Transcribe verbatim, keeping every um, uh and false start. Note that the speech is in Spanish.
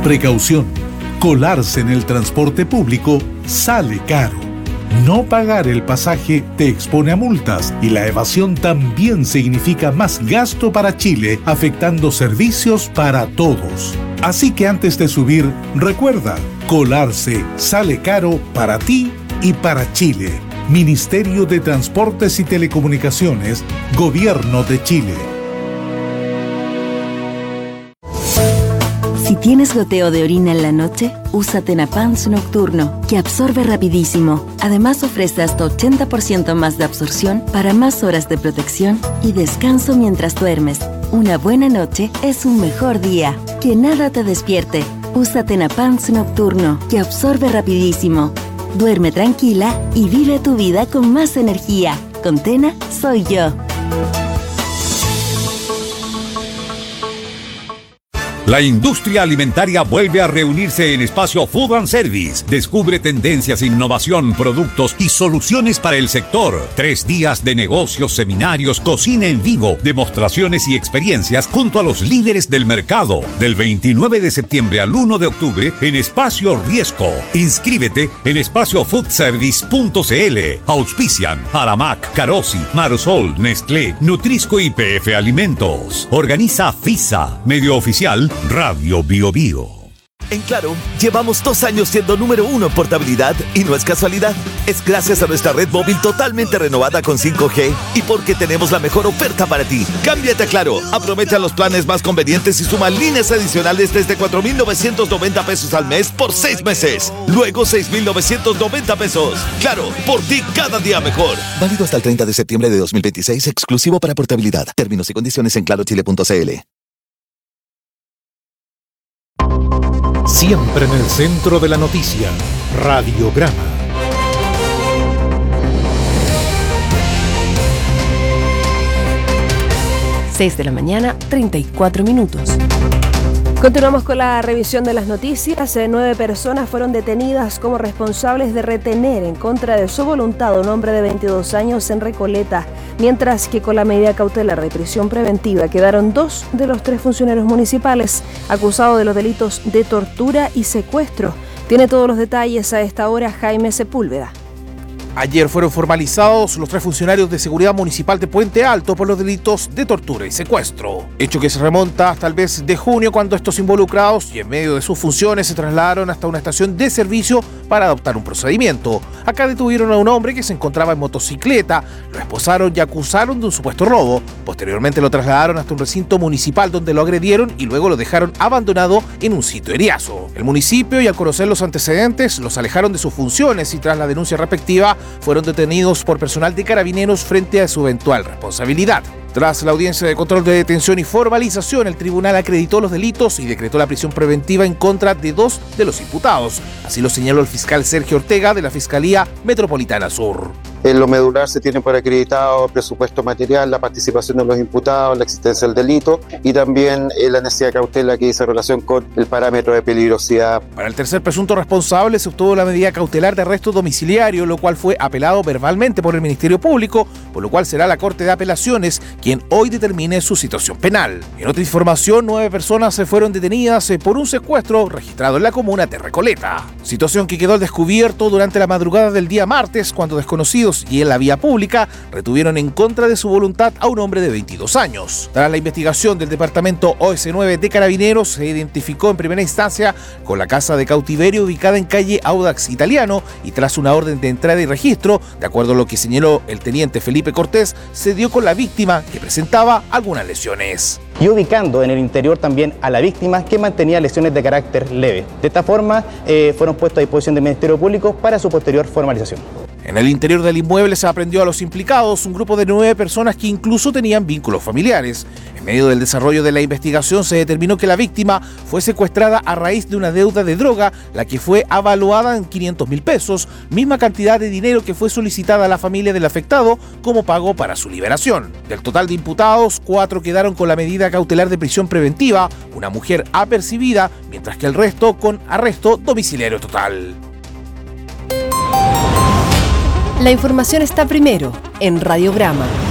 Precaución. Colarse en el transporte público sale caro. No pagar el pasaje te expone a multas y la evasión también significa más gasto para Chile, afectando servicios para todos. Así que antes de subir, recuerda, colarse sale caro para ti y para Chile. Ministerio de Transportes y Telecomunicaciones, Gobierno de Chile. Si tienes goteo de orina en la noche, usa Tenapans Nocturno, que absorbe rapidísimo. Además ofrece hasta ochenta por ciento más de absorción para más horas de protección y descanso mientras duermes. Una buena noche es un mejor día. Que nada te despierte. Usa Tenapans Nocturno, que absorbe rapidísimo. Duerme tranquila y vive tu vida con más energía. Con Tena, soy yo. La industria alimentaria vuelve a reunirse en Espacio Food and Service. Descubre tendencias, innovación, productos y soluciones para el sector. Tres días de negocios, seminarios, cocina en vivo, demostraciones y experiencias junto a los líderes del mercado. Del veintinueve de septiembre al uno de octubre en Espacio Riesco. Inscríbete en espacio food service punto c l. Auspician Aramac, Carosi, Marsol, Nestlé, Nutrisco y P F Alimentos. Organiza FISA, medio oficial Radio Bio Bio. En Claro, llevamos dos años siendo número uno en portabilidad y no es casualidad. Es gracias a nuestra red móvil totalmente renovada con cinco G y porque tenemos la mejor oferta para ti. Cámbiate a Claro, aprovecha los planes más convenientes y suma líneas adicionales desde cuatro mil novecientos noventa pesos al mes por seis meses. Luego seis mil novecientos noventa pesos. Claro, por ti cada día mejor. Válido hasta el treinta de septiembre de dos mil veintiséis, exclusivo para portabilidad. Términos y condiciones en claro chile punto c l. Siempre en el centro de la noticia, Radiograma. seis de la mañana, treinta y cuatro minutos. Continuamos con la revisión de las noticias. Nueve personas fueron detenidas como responsables de retener en contra de su voluntad a un hombre de veintidós años en Recoleta, mientras que con la medida cautelar de prisión preventiva quedaron dos de los tres funcionarios municipales acusados de los delitos de tortura y secuestro. Tiene todos los detalles a esta hora Jaime Sepúlveda. Ayer fueron formalizados los tres funcionarios de seguridad municipal de Puente Alto por los delitos de tortura y secuestro. Hecho que se remonta hasta el mes de junio, cuando estos involucrados y en medio de sus funciones se trasladaron hasta una estación de servicio para adoptar un procedimiento. Acá detuvieron a un hombre que se encontraba en motocicleta, lo esposaron y acusaron de un supuesto robo. Posteriormente lo trasladaron hasta un recinto municipal donde lo agredieron y luego lo dejaron abandonado en un sitio eriazo. El municipio, y al conocer los antecedentes, los alejaron de sus funciones y tras la denuncia respectiva fueron detenidos por personal de Carabineros frente a su eventual responsabilidad. Tras la audiencia de control de detención y formalización, el tribunal acreditó los delitos y decretó la prisión preventiva en contra de dos de los imputados. Así lo señaló el fiscal Sergio Ortega de la Fiscalía Metropolitana Sur. En lo medular se tiene por acreditado el presupuesto material, la participación de los imputados, la existencia del delito y también la necesidad de cautela que dice relación con el parámetro de peligrosidad. Para el tercer presunto responsable se obtuvo la medida cautelar de arresto domiciliario, lo cual fue apelado verbalmente por el Ministerio Público, por lo cual será la Corte de Apelaciones quien hoy determine su situación penal. En otra información, nueve personas se fueron detenidas por un secuestro registrado en la comuna de Recoleta. Situación que quedó al descubierto durante la madrugada del día martes, cuando desconocidos y en la vía pública retuvieron en contra de su voluntad a un hombre de veintidós años. Tras la investigación del departamento O S nueve de Carabineros, se identificó en primera instancia con la casa de cautiverio ubicada en calle Audax Italiano y tras una orden de entrada y registro, de acuerdo a lo que señaló el teniente Felipe Cortés, se dio con la víctima que presentaba algunas lesiones. Y ubicando en el interior también a la víctima que mantenía lesiones de carácter leve. De esta forma eh, fueron puestos a disposición del Ministerio Público para su posterior formalización. En el interior del inmueble se aprendió a los implicados, un grupo de nueve personas que incluso tenían vínculos familiares. En medio del desarrollo de la investigación se determinó que la víctima fue secuestrada a raíz de una deuda de droga, la que fue avaluada en quinientos mil pesos, misma cantidad de dinero que fue solicitada a la familia del afectado como pago para su liberación. Del total de imputados, cuatro quedaron con la medida cautelar de prisión preventiva, una mujer apercibida, mientras que el resto con arresto domiciliario total. La información está primero en Radiograma.